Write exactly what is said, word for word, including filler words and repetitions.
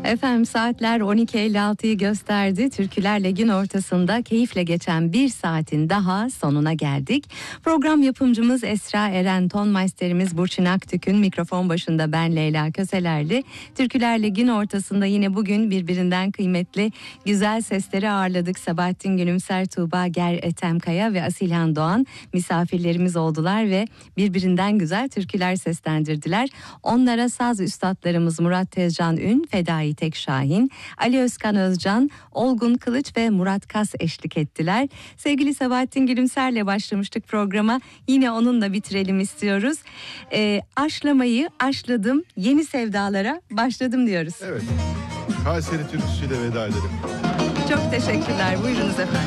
Efendim saatler on iki elli altıyı gösterdi. Türkülerle gün ortasında keyifle geçen bir saatin daha sonuna geldik. Program yapımcımız Esra Eren, tonmeisterimiz Burçin Aktük'ün, mikrofon başında ben Leyla Köselerli. Türkülerle gün ortasında yine bugün birbirinden kıymetli güzel sesleri ağırladık. Sabahattin Gülümser, Tuğba Ger Etemkaya ve Asilhan Doğan misafirlerimiz oldular ve birbirinden güzel türküler seslendirdiler. Onlara saz üstadlarımız Murat Tezcan Ün, Fedai Tek Şahin, Ali Özkan Özcan, Olgun Kılıç ve Murat Kas eşlik ettiler. Sevgili Sabahattin Gülümser'le başlamıştık programa. Yine onunla bitirelim istiyoruz. E, aşlamayı aşladım, yeni sevdalara başladım diyoruz. Evet. Kayseri türküsüyle veda edelim. Çok teşekkürler. Buyurunuz efendim.